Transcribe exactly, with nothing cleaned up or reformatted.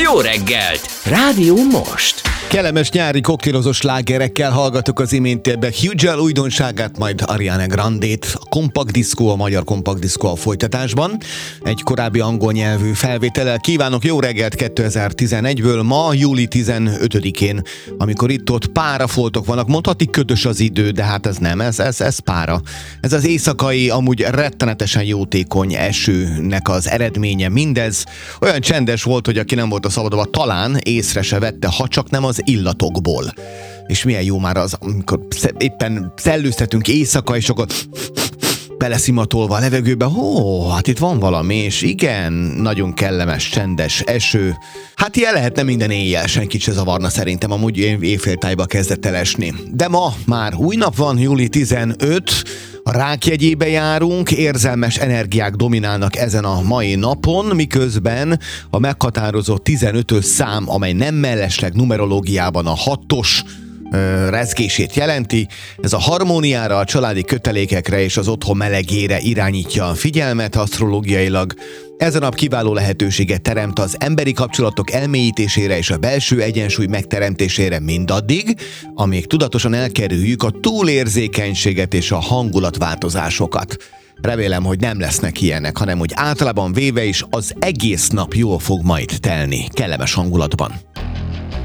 Jó reggelt! Rádió Most! Kellemes nyári koktélozós slágerekkel hallgatok az iméntében Huge újdonságát, majd Ariana Grandét, a Kompakt Diszkó, a magyar Kompakt Diszkó a folytatásban. Egy korábbi angol nyelvű felvétellel kívánok jó reggelt kétezer-tizenegyből, ma júli tizenötödikén, amikor itt-ott párafoltok vannak. Mondhatni ködös az idő, de hát ez nem, ez, ez, ez pára. Ez az éjszakai, amúgy rettenetesen jótékony esőnek az eredménye mindez. Olyan csendes volt, hogy aki nem volt a szabadban, talán észre se vette, ha csak nem az illatokból. És milyen jó már az, amikor éppen szellőztetünk éjszaka, és akkor beleszimatolva a levegőbe, ó, hát itt van valami, és igen, nagyon kellemes, csendes eső. Hát ilyen lehetne minden éjjel, senki se zavarna szerintem, amúgy éjféltájba kezdett el esni. De ma már új nap van, júli tizenötödike, a rák jegyébe járunk, érzelmes energiák dominálnak ezen a mai napon, miközben a meghatározott tizenötös szám, amely nem mellesleg numerológiában a hatos ö, rezgését jelenti, ez a harmóniára, a családi kötelékekre és az otthon melegére irányítja a figyelmet asztrológiailag. Ez a nap kiváló lehetőséget teremt az emberi kapcsolatok elmélyítésére és a belső egyensúly megteremtésére mindaddig, amíg tudatosan elkerüljük a túlérzékenységet és a hangulatváltozásokat. Remélem, hogy nem lesznek ilyenek, hanem hogy általában véve is az egész nap jól fog majd telni, kellemes hangulatban.